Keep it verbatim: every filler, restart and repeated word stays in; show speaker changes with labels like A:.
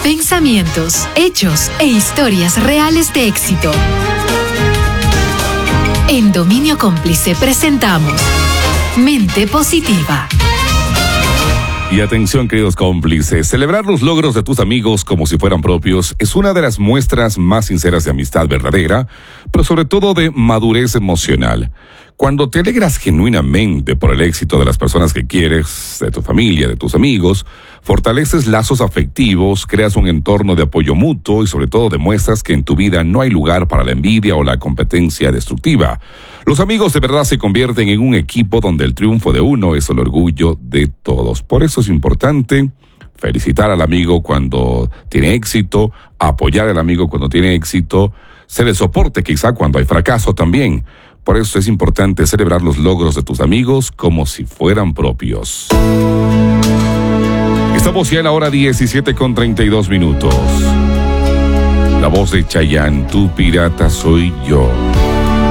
A: Pensamientos, hechos e historias reales de éxito. En Dominio Cómplice presentamos Mente Positiva.
B: Y atención, queridos cómplices, celebrar los logros de tus amigos como si fueran propios es una de las muestras más sinceras de amistad verdadera, pero sobre todo de madurez emocional. Cuando te alegras genuinamente por el éxito de las personas que quieres, de tu familia, de tus amigos, fortaleces lazos afectivos, creas un entorno de apoyo mutuo y sobre todo demuestras que en tu vida no hay lugar para la envidia o la competencia destructiva. Los amigos de verdad se convierten en un equipo donde el triunfo de uno es el orgullo de todos. Por eso es importante felicitar al amigo cuando tiene éxito, apoyar al amigo cuando tiene éxito, ser el soporte quizá cuando hay fracaso también. Por eso es importante celebrar los logros de tus amigos como si fueran propios. Estamos ya en la hora diecisiete con treinta y dos minutos. La voz de Chayanne, tu pirata soy yo.